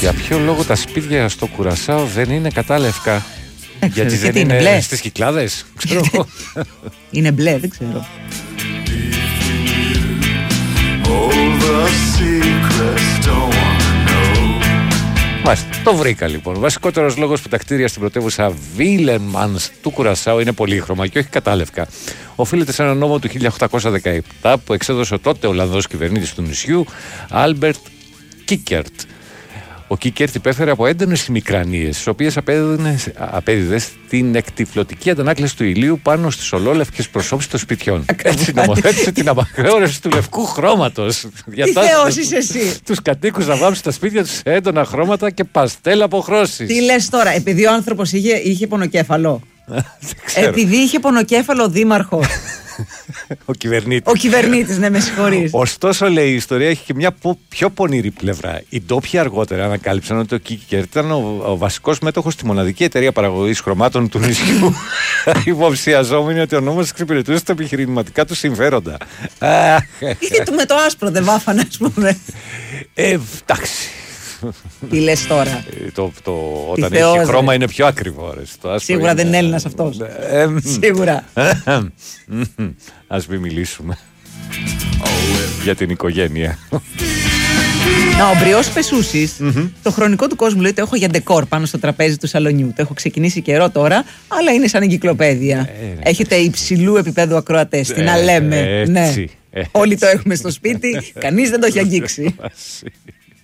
Για ποιο λόγο τα σπίτια στο Κουρασάο δεν είναι κατάλευκα? Γιατί δεν είναι είναι μπλε. στις Κυκλάδες? Ξέρω εγώ. Είναι μπλε, δεν ξέρω. Μάλιστα, το βρήκα λοιπόν. Βασικότερος λόγος που τα κτίρια στην πρωτεύουσα Βίλεμανς του Κουρασάου είναι πολύχρωμα και όχι κατάλευκα οφείλεται σε ένα νόμο του 1817 που εξέδωσε ο τότε Ολλανδός κυβερνήτης του νησιού, Άλμπερτ Κίκερτ. Ο Κίκερτ υπέφερε από έντονες ημικρανίες, τις οποίες απέδιδε στην εκτυφλωτική αντανάκλαση του ηλίου πάνω στις ολόλευκες προσώψεις των σπιτιών. Έτσι νομοθέτησε την απαγόρευση του λευκού χρώματος. Τι θεός είσαι εσύ! Τους κατοίκους να βάψουν τα σπίτια τους σε έντονα χρώματα και παστέλ αποχρώσεις. Τι λες τώρα, επειδή ο άνθρωπος είχε πονοκέφαλο? Επειδή είχε πονοκέφαλο ο δήμαρχος. Ο κυβερνήτης. Ο κυβερνήτης, ναι, με συγχωρείς. Ωστόσο, λέει, η ιστορία έχει και μια πιο πονηρή πλευρά. Οι ντόπιοι αργότερα ανακάλυψαν ότι ο Κίκερτ ήταν ο βασικός μέτοχος στη μοναδική εταιρεία παραγωγής χρωμάτων του νησιού. Υποψιαζόμενοι ότι ο νόμος εξυπηρετούσε τα επιχειρηματικά του συμφέροντα. Γιατί με το άσπρο δεν βάφανε, ας πούμε. Εντάξει. Τι λες τώρα? Όταν έχει χρώμα είναι πιο ακριβό. Σίγουρα δεν είναι Έλληνας αυτός. Σίγουρα. Ας μην μιλήσουμε για την οικογένεια. Ο Μπριός Πεσούσης, το χρονικό του κόσμου λέει το έχω για ντεκόρ πάνω στο τραπέζι του σαλονιού. Το έχω ξεκινήσει καιρό τώρα, αλλά είναι σαν εγκυκλοπαίδεια. Έχετε υψηλού επίπεδου ακροατές. Τι να λέμε. Ναι. Όλοι το έχουμε στο σπίτι, κανείς δεν το έχει αγγίξει.